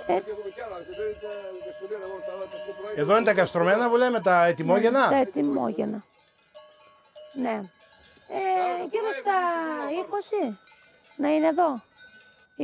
Εδώ είναι τα καστρωμένα που λέμε, τα ετοιμόγενα. Τα ετοιμόγενα. Ναι. Γύρω στα 20 να είναι εδώ. 20-25.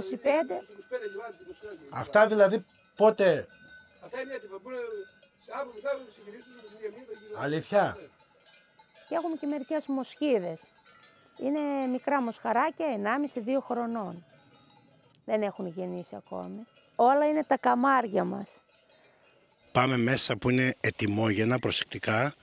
Αυτά δηλαδή πότε? Αυτά είναι έτοιμα. Μπορεί αύριο μετά να συγκρίσουν με τη διαμήνυα. Αλήθεια. Και έχουμε και μερικές μοσχίδες. Είναι μικρά μοσχαράκια, 1,5-2 χρονών. Δεν έχουν γεννήσει ακόμη. Όλα είναι τα καμάρια μας. Πάμε μέσα που είναι ετοιμόγενα, προσεκτικά.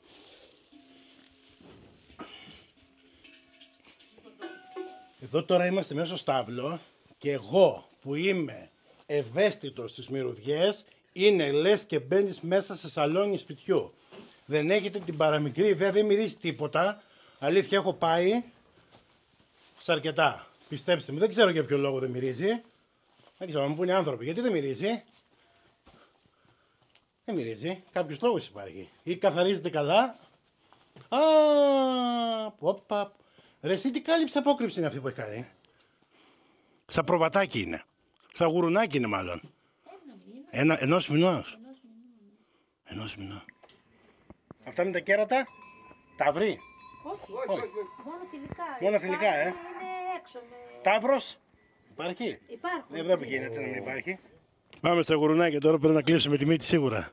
Εδώ τώρα είμαστε μέσα στο στάβλο και εγώ που είμαι ευαίσθητος στις μυρωδιές, είναι λες και μπαίνεις μέσα σε σαλόνι σπιτιού. Δεν έχετε την παραμικρή ιδέα, δεν μυρίζει τίποτα. Αλήθεια, έχω πάει σε αρκετά. Πιστέψτε με, δεν ξέρω για ποιο λόγο δεν μυρίζει. Δεν ξέρω, μου πούνε οι άνθρωποι, γιατί δεν μυρίζει. Δεν μυρίζει, κάποιος λόγος υπάρχει. Ή καθαρίζεται καλά. Όπα. Ρε εσύ τι κάλυψη απόκρυψη είναι αυτή που έχει κάνει. Σαν προβατάκι είναι. Σαν γουρουνάκι είναι μάλλον. Ενός μηνός. Ενός μηνός. Αυτά με τα κέρατα, τα βρει. Όχι. Μόνο θηλυκά. Μόνο θηλυκά, Είναι έξω. Ταύρος, υπάρχει. Υπάρχουν. Δεν γίνεται να μην υπάρχει. Πάμε στα γουρουνάκια τώρα, πρέπει να κλείσουμε τη μύτη σίγουρα.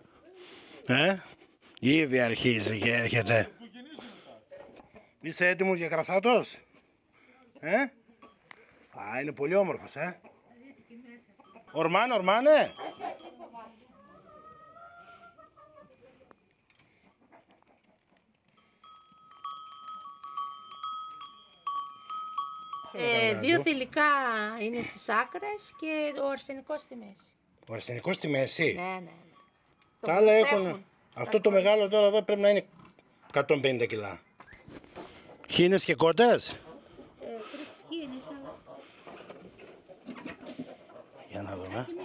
Ήδη αρχίζει και έρχεται. Είσαι έτοιμος για κρασάτος? Είναι πολύ όμορφος, Ορμάνε. Δύο θηλυκά είναι στις άκρες και ο αρσενικός στη μέση. Ο αρσενικός στη μέση. Ναι. Τα άλλα έχουν. Αυτό το μεγάλο τώρα εδώ πρέπει να είναι 150 κιλά. Χήνες και κότες. 3 χήνες, αλλά... Για να δούμε.